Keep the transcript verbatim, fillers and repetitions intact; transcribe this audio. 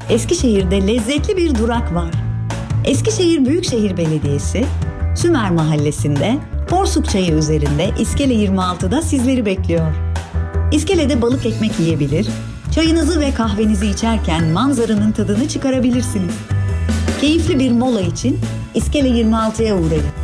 Eskişehir'de lezzetli bir durak var. Eskişehir Büyükşehir Belediyesi, Sümer Mahallesi'nde, Porsuk Çayı üzerinde İskele yirmi altıda sizleri bekliyor. İskele'de balık ekmek yiyebilir, çayınızı ve kahvenizi içerken manzaranın tadını çıkarabilirsiniz. Keyifli bir mola için İskele yirmi altıya uğrayın.